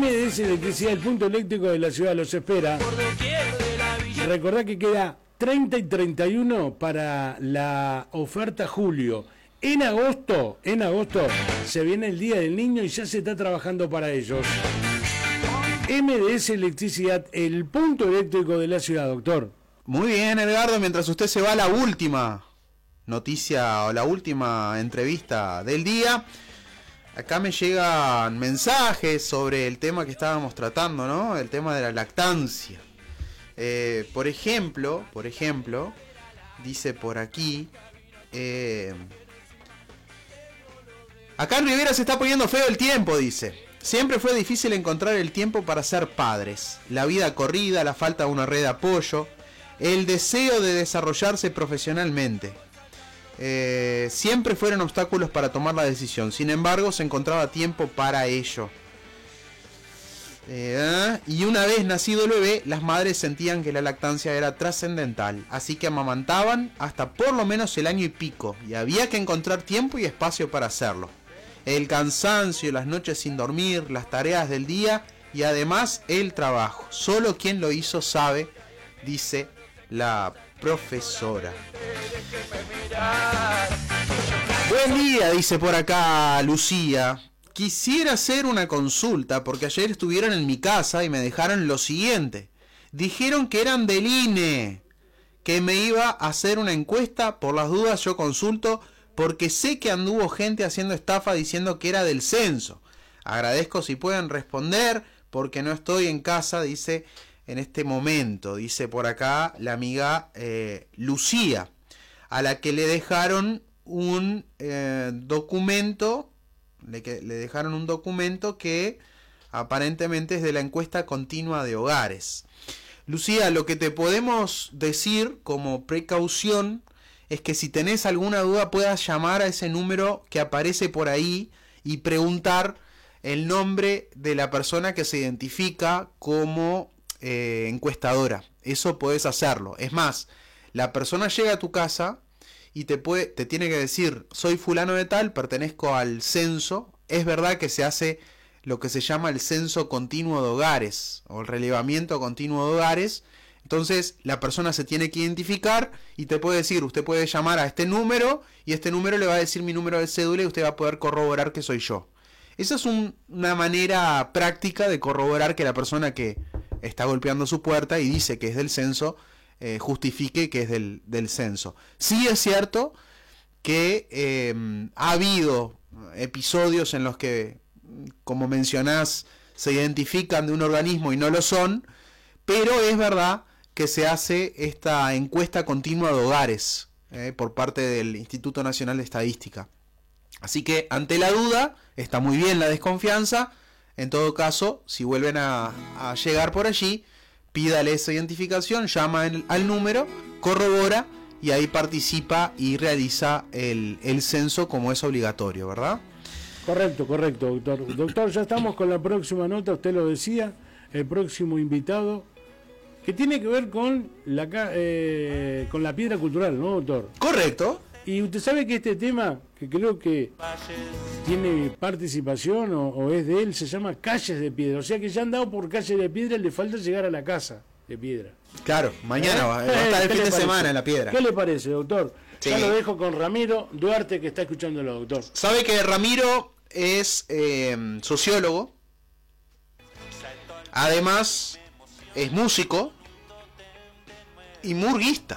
MDS Electricidad, el punto eléctrico de la ciudad, los espera. Recordá que queda 30 y 31 para la oferta julio. En agosto se viene el Día del Niño y ya se está trabajando para ellos. MDS Electricidad, el punto eléctrico de la ciudad, doctor. Muy bien, Edgardo, mientras usted se va a la última noticia o la última entrevista del día, acá me llegan mensajes sobre el tema que estábamos tratando, ¿no? El tema de la lactancia. Por ejemplo, dice por aquí, acá en Rivera se está poniendo feo el tiempo, dice. Siempre fue difícil encontrar el tiempo para ser padres. La vida corrida, la falta de una red de apoyo, el deseo de desarrollarse profesionalmente. Siempre fueron obstáculos para tomar la decisión. Sin embargo, se encontraba tiempo para ello. Y una vez nacido el bebé, las madres sentían que la lactancia era trascendental. Así que amamantaban hasta por lo menos el año y pico. Y había que encontrar tiempo y espacio para hacerlo. El cansancio, las noches sin dormir, las tareas del día y además el trabajo. Solo quien lo hizo sabe, dice la profesora. Buen día, dice por acá Lucía. Quisiera hacer una consulta porque ayer estuvieron en mi casa y me dejaron lo siguiente. Dijeron que eran del INE, que me iba a hacer una encuesta. Por las dudas yo consulto porque sé que anduvo gente haciendo estafa diciendo que era del censo. Agradezco si pueden responder porque no estoy en casa, dice en este momento, dice por acá la amiga Lucía, a la que le dejaron un documento, le dejaron un documento que aparentemente es de la encuesta continua de hogares. Lucía, lo que te podemos decir como precaución es que si tenés alguna duda puedas llamar a ese número que aparece por ahí y preguntar el nombre de la persona que se identifica como encuestadora. Eso podés hacerlo. Es más, la persona llega a tu casa y te tiene que decir: soy fulano de tal, pertenezco al censo. Es verdad que se hace lo que se llama el censo continuo de hogares o el relevamiento continuo de hogares. Entonces la persona se tiene que identificar y te puede decir, usted puede llamar a este número y este número le va a decir mi número de cédula y usted va a poder corroborar que soy yo. Esa es una manera práctica de corroborar que la persona que está golpeando su puerta y dice que es del censo, justifique que es del censo. Sí es cierto que ha habido episodios en los que, como mencionás, se identifican de un organismo y no lo son, pero es verdad que se hace esta encuesta continua de hogares por parte del Instituto Nacional de Estadística. Así que ante la duda, está muy bien la desconfianza. En todo caso, si vuelven a llegar por allí, pídale esa identificación, llama al número, corrobora y ahí participa y realiza el censo como es obligatorio, ¿verdad? Correcto, doctor. Doctor, ya estamos con la próxima nota, usted lo decía, el próximo invitado, que tiene que ver con la piedra cultural, ¿no, doctor? Correcto. Y usted sabe que este tema, que creo que tiene participación o es de él, se llama Calles de Piedra. O sea que ya han dado por Calles de Piedra, le falta llegar a la casa de piedra. Claro, mañana va a estar el fin de semana en la piedra. ¿Qué le parece, doctor? Sí. Ya lo dejo con Ramiro Duarte, que está escuchándolo, doctor. Sabe que Ramiro es sociólogo, además es músico y murguista.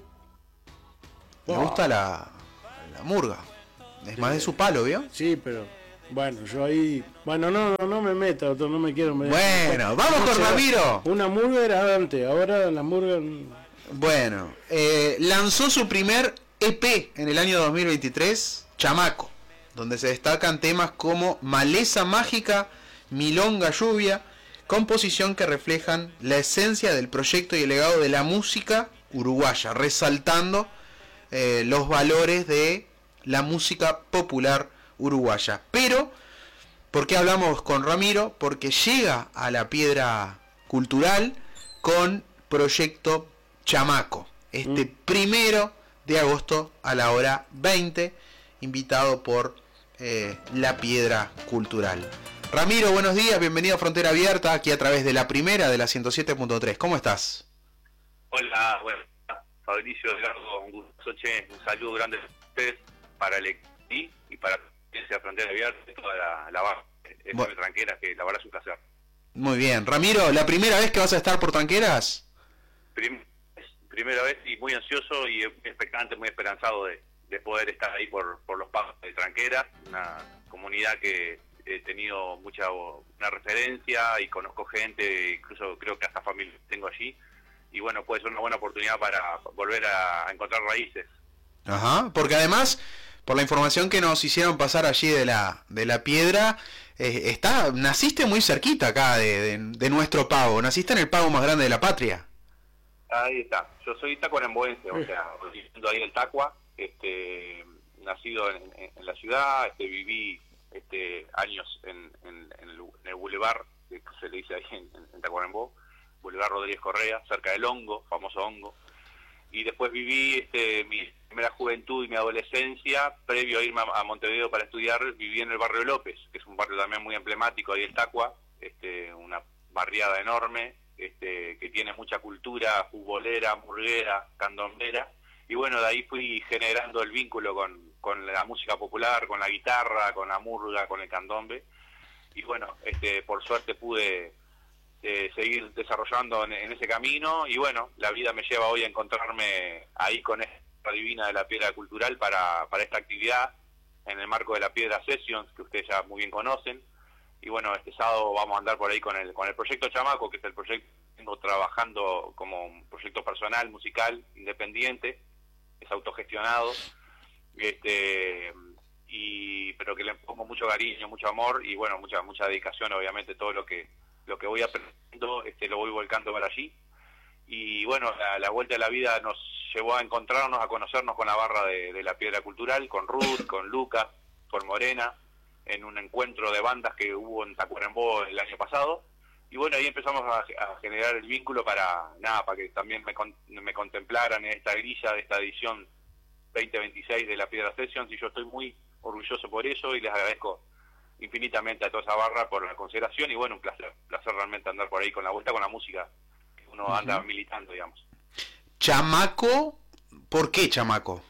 Me gusta la murga. Es más de su palo, ¿vio? Sí, pero bueno, yo ahí... Bueno, no me meta, doctor, no me quiero meter. Bueno, vamos con Ramiro. Una murga era antes, ahora la murga... Bueno, lanzó su primer EP en el año 2023, Chamaco, donde se destacan temas como Maleza Mágica, Milonga Lluvia, composición que reflejan la esencia del proyecto y el legado de la música uruguaya, resaltando los valores de la música popular uruguaya. Pero, ¿por qué hablamos con Ramiro? Porque llega a la Piedra Cultural con Proyecto Chamaco, este 1 de agosto a la hora 20, invitado por la Piedra Cultural. Ramiro, buenos días, bienvenido a Frontera Abierta, aquí a través de la primera de la 107.3. ¿Cómo estás? Hola, bueno, Fabricio, Edgardo, un gusto, un saludo grande a ustedes, para el equipo y para la audiencia de Frontera Abierta y toda la barra de Tranqueras, que la verdad es un placer. Muy bien. Ramiro, ¿la primera vez que vas a estar por Tranqueras? Primera vez y muy ansioso y expectante, muy esperanzado de poder estar ahí por los pagos de Tranqueras, una comunidad que he tenido una referencia y conozco gente, incluso creo que hasta familia tengo allí, y bueno, puede ser una buena oportunidad para volver a encontrar raíces. Ajá, porque además, por la información que nos hicieron pasar allí de la Piedra, naciste muy cerquita acá de nuestro pago, naciste en el pago más grande de la patria. Ahí está, yo soy tacuaremboense, o sea, viviendo ahí en Tacua, nacido en la ciudad, viví años en el bulevar, que se le dice ahí en Tacuarembó, Boulevard Rodríguez Correa, cerca del Hongo, famoso Hongo, y después viví mi primera juventud y mi adolescencia, previo a irme a Montevideo para estudiar, viví en el barrio López, que es un barrio también muy emblemático ahí en Tacua, una barriada enorme, que tiene mucha cultura futbolera, murguera, candombera, y bueno, de ahí fui generando el vínculo con la música popular, con la guitarra, con la murga, con el candombe, y bueno, por suerte pude seguir desarrollando en ese camino, y bueno, la vida me lleva hoy a encontrarme ahí con esta divina de la Piedra Cultural para esta actividad, en el marco de la Piedra Sessions, que ustedes ya muy bien conocen, y bueno, este sábado vamos a andar por ahí con el proyecto Chamaco, que es el proyecto que vengo trabajando como un proyecto personal, musical, independiente, es autogestionado, pero que le pongo mucho cariño, mucho amor y bueno, mucha dedicación, obviamente todo lo que voy aprendiendo lo voy volcando para allí. Y bueno, la vuelta de la vida nos llevó a encontrarnos, a conocernos con la barra de la Piedra Cultural, con Ruth, con Lucas, con Morena, en un encuentro de bandas que hubo en Tacuarembó el año pasado. Y bueno, ahí empezamos a generar el vínculo para que también me contemplaran en esta grilla de esta edición 2026 de la Piedra Sessions, y yo estoy muy orgulloso por eso y les agradezco infinitamente a toda esa barra por la consideración, y bueno, un placer realmente andar por ahí con la vuelta con la música que uno anda militando, digamos. Chamaco, ¿por qué Chamaco?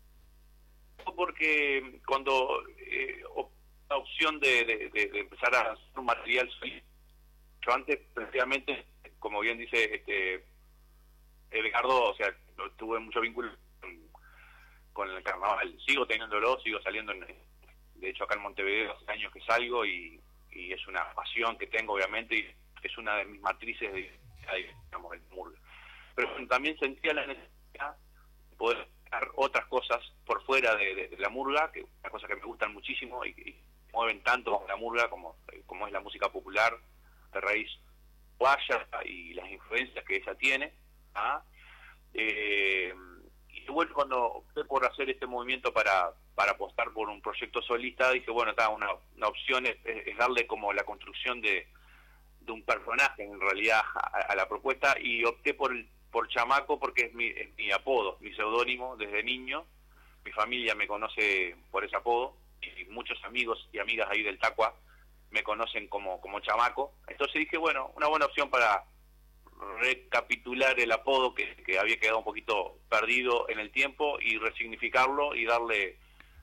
Porque cuando la opción de empezar a hacer un material solista, yo antes, precisamente, como bien dice Edgardo, o sea, tuve mucho vínculo con el carnaval, sigo teniéndolo, sigo saliendo, de hecho acá en Montevideo hace años que salgo y es una pasión que tengo, obviamente, y es una de mis matrices digamos, el murga. Pero también sentía la necesidad de poder hacer otras cosas por fuera de la murga, que una cosa que me gustan muchísimo y mueven tanto como la murga, como es la música popular de raíz guaya y las influencias que ella tiene. Y bueno, cuando opté por hacer este movimiento para apostar por un proyecto solista, dije, bueno, una opción es darle como la construcción de un personaje en realidad a la propuesta, y opté por Chamaco porque es mi apodo, mi seudónimo desde niño. Mi familia me conoce por ese apodo y muchos amigos y amigas ahí del Tacua me conocen como Chamaco. Entonces dije, bueno, una buena opción para recapitular el apodo que había quedado un poquito perdido en el tiempo y resignificarlo y darle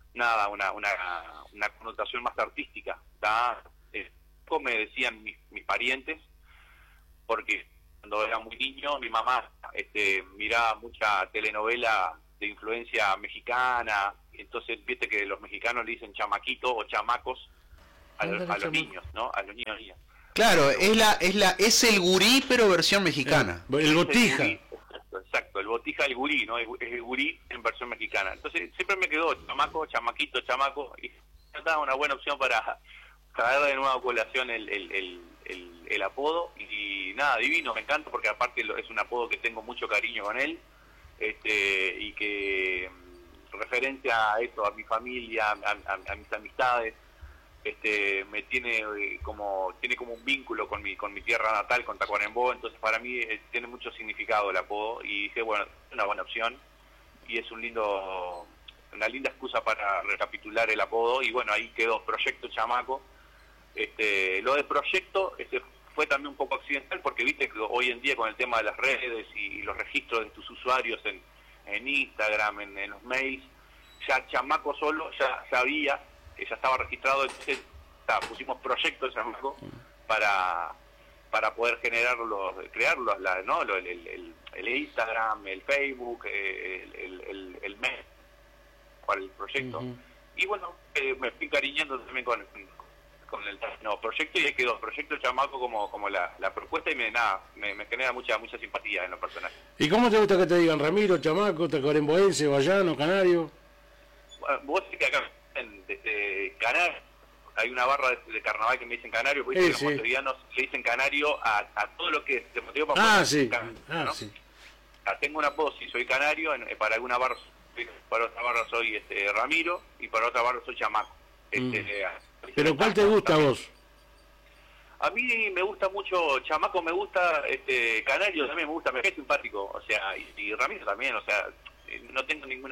una connotación más artística. Como me decían mis parientes, porque cuando era muy niño mi mamá miraba mucha telenovela de influencia mexicana, entonces viste que los mexicanos le dicen chamaquito o chamacos a los niños, ¿no? A los niños y niñas. Claro, es el gurí, pero versión mexicana. El botija. Exacto, el botija, el gurí, ¿no? Es el gurí en versión mexicana. Entonces siempre me quedó chamaco, chamaquito, chamaco, y estaba una buena opción para traer de nuevo a colación el apodo, y nada, divino, me encanta, porque aparte es un apodo que tengo mucho cariño con él, y que referencia a eso, a mi familia, a mis amistades, tiene como un vínculo con mi tierra natal, con Tacuarembó. Entonces para mí tiene mucho significado el apodo, y dije, bueno, es una buena opción y es una linda excusa para recapitular el apodo, y bueno, ahí quedó Proyecto Chamaco, Lo del proyecto fue también un poco accidental, porque viste que hoy en día con el tema de las redes y los registros de tus usuarios en Instagram, en los mails, ya Chamaco solo ya sabía, ya estaba registrado, entonces pusimos proyecto de Chamaco para poder crearlos, ¿no? El Instagram, el Facebook, el mail para el proyecto. Y bueno, me fui cariñando también con el proyecto, y ahí quedó Proyecto Chamaco como la propuesta, y me genera mucha simpatía en los personajes. ¿Y cómo te gusta que te digan Ramiro, Chamaco, tacuaremboense, vallano, canario? Bueno, vos sabés que acá desde Canario hay una barra de carnaval que me dicen canario, porque los montevideanos le dicen canario a todo lo que es deportivo para ¿no? Sí. Tengo un apodo, si soy canario, para alguna barra, para otra barra soy Ramiro, y para otra barra soy Chamaco. ¿Pero cuál te gusta a vos? A mí me gusta mucho Chamaco, me gusta Canario también, me cae simpático, o sea, y Ramiro también, o sea, no tengo ningún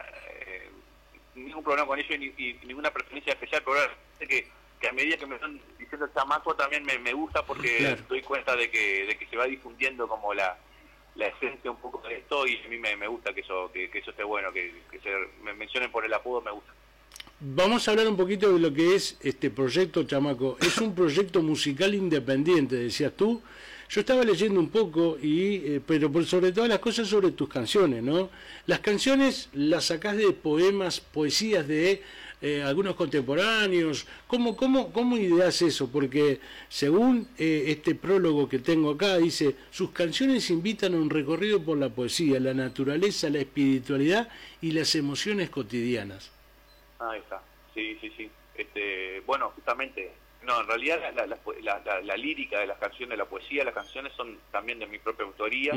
problema con ellos y ninguna preferencia especial, pero ahora que a medida que me están diciendo Chamaco también me gusta, porque doy cuenta de que se va difundiendo como la esencia un poco de esto, y a mí me gusta que eso esté bueno, que me mencionen por el apodo, me gusta. Vamos a hablar un poquito de lo que es este proyecto Chamaco. Es un proyecto musical independiente, decías tú. Yo estaba leyendo un poco, pero por sobre todas las cosas sobre tus canciones, ¿no? Las canciones las sacás de poemas, poesías de algunos contemporáneos. ¿Cómo ideas eso? Porque según este prólogo que tengo acá, dice: sus canciones invitan a un recorrido por la poesía, la naturaleza, la espiritualidad y las emociones cotidianas. Ahí está, sí. Bueno, justamente, no, en realidad la lírica de las canciones, la poesía de las canciones son también de mi propia autoría.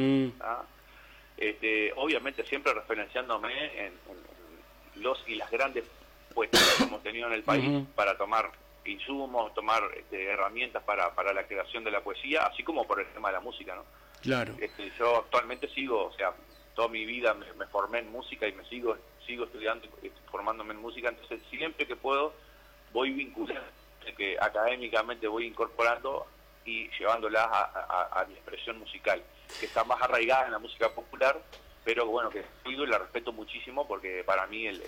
Obviamente siempre referenciándome en los y las grandes poetas que hemos tenido en el país, para tomar insumos, tomar herramientas para la creación de la poesía, así como por el tema de la música, ¿no? Claro. Yo actualmente sigo, o sea, toda mi vida me formé en música y me sigo estudiando, formándome en música, entonces siempre que puedo voy vinculando, que académicamente voy incorporando y llevándolas a mi expresión musical, que está más arraigada en la música popular, pero bueno, que cuido y la respeto muchísimo, porque para mí el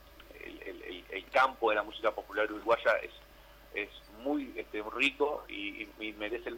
campo de la música popular uruguaya es muy rico y merece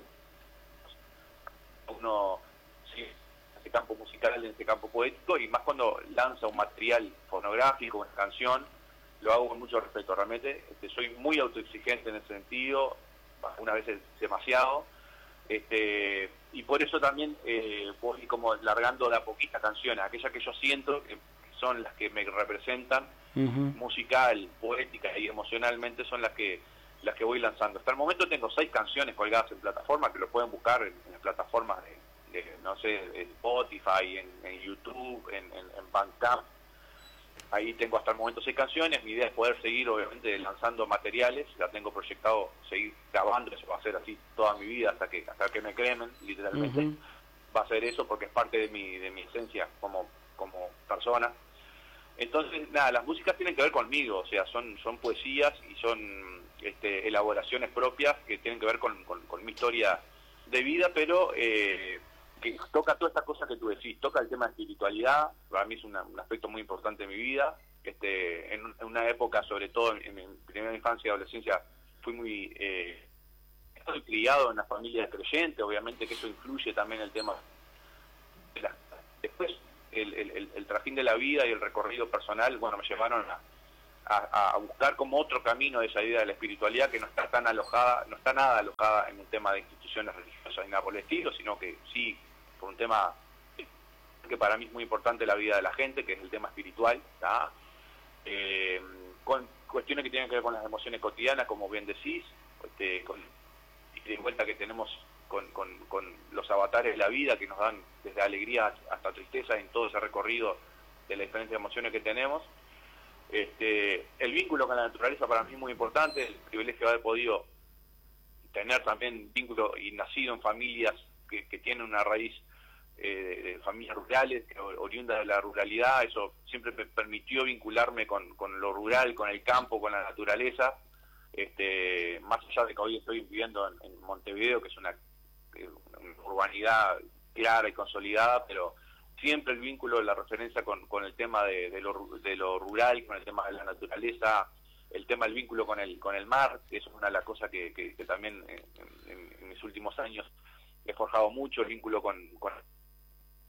uno ese campo musical, en ese campo poético, y más cuando lanza un material fonográfico, una canción, lo hago con mucho respeto. Realmente soy muy autoexigente en ese sentido, algunas veces demasiado, y por eso también voy como largando de a poquitas canciones, aquellas que yo siento que son las que me representan, musical, poética y emocionalmente, son las que voy lanzando. Hasta el momento tengo 6 canciones colgadas en plataformas, que lo pueden buscar en las plataformas de no sé, Spotify, en YouTube, en Bandcamp. Ahí tengo hasta el momento 6 canciones. Mi idea es poder seguir, obviamente, lanzando materiales. La tengo proyectado seguir grabando, eso va a ser así toda mi vida, hasta que me cremen, literalmente. Va a ser eso, porque es parte de mi esencia como persona. Entonces, nada, las músicas tienen que ver conmigo, o sea, son poesías y son elaboraciones propias que tienen que ver con mi historia de vida, pero que toca todas estas cosas que tú decís, toca el tema de espiritualidad. Para mí es un aspecto muy importante de mi vida. En una época, sobre todo en mi primera infancia y adolescencia, fui muy estoy criado en una familia creyente, obviamente que eso influye también el tema después el trajín de la vida y el recorrido personal, bueno, me llevaron a buscar como otro camino de esa idea de la espiritualidad, que no está nada alojada en un tema de instituciones religiosas ni nada por el estilo, sino que sí por un tema que para mí es muy importante en la vida de la gente, que es el tema espiritual, con cuestiones que tienen que ver con las emociones cotidianas, como bien decís, y de vuelta que tenemos con los avatares de la vida, que nos dan desde alegría hasta tristeza en todo ese recorrido de las diferentes emociones que tenemos. El vínculo con la naturaleza para mí es muy importante, el privilegio de haber podido tener también vínculo y nacido en familias que tienen una raíz de familias rurales, oriundas de la ruralidad. Eso siempre me permitió vincularme con lo rural, con el campo, con la naturaleza, más allá de que hoy estoy viviendo en Montevideo, que es una urbanidad clara y consolidada, pero siempre el vínculo, la referencia con el tema de lo rural, con el tema de la naturaleza, el tema del vínculo con el mar, eso es una de las cosas que también en mis últimos años he forjado mucho, el vínculo con